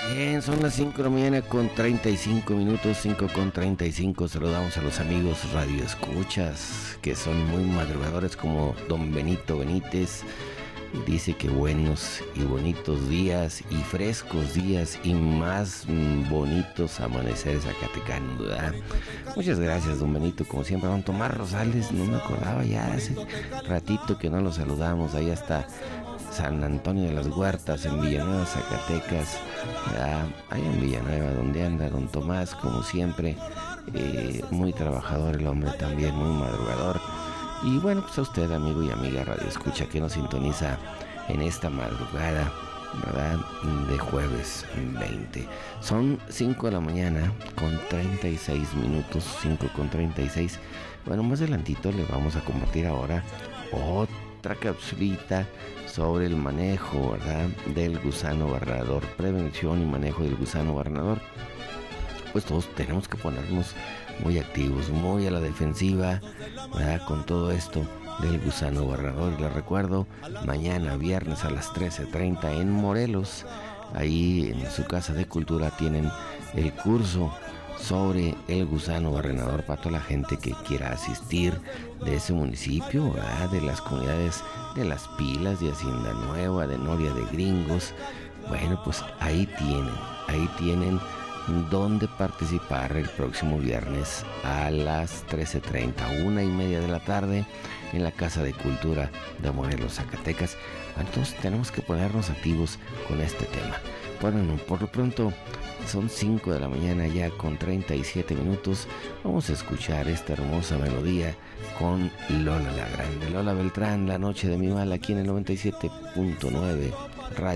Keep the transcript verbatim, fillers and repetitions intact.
Bien, son las cinco de la mañana con treinta y cinco minutos, cinco con treinta y cinco. Saludamos a los amigos radioescuchas que son muy madrugadores, como don Benito Benítez. Dice que buenos y bonitos días y frescos días y más bonitos amaneceres zacatecanos, ¿verdad? Muchas gracias, don Benito, como siempre. Don Tomás Rosales, no me acordaba, ya hace ratito que no lo saludamos. Ahí está San Antonio de las Huertas, en Villanueva, Zacatecas. ¿Verdad? Ahí en Villanueva, donde anda don Tomás, como siempre, eh, muy trabajador el hombre también, muy madrugador. Y bueno, pues a usted, amigo y amiga Radio Escucha, que nos sintoniza en esta madrugada, ¿verdad? De jueves veinte. Son cinco de la mañana con treinta y seis minutos, cinco con treinta y seis. Bueno, más adelantito le vamos a compartir ahora otra capsulita sobre el manejo, ¿verdad?, del gusano barrenador, prevención y manejo del gusano barrenador. Pues todos tenemos que ponernos muy activos, muy a la defensiva, ¿verdad?, con todo esto del gusano barrenador. Les recuerdo, mañana viernes a las trece treinta en Morelos, ahí en su Casa de Cultura tienen el curso sobre el gusano barrenador para toda la gente que quiera asistir de ese municipio, ¿verdad?, de las comunidades de Las Pilas, de Hacienda Nueva, de Noria de Gringos. Bueno, pues ahí tienen, ahí tienen donde participar el próximo viernes a las trece treinta, una y media de la tarde, en la Casa de Cultura de Morelos, Zacatecas. Entonces tenemos que ponernos activos con este tema. Bueno, por lo pronto son cinco de la mañana ya con treinta y siete minutos. Vamos a escuchar esta hermosa melodía con Lola la Grande. Lola Beltrán, La Noche de mi Mal, aquí en el noventa y siete punto nueve Radio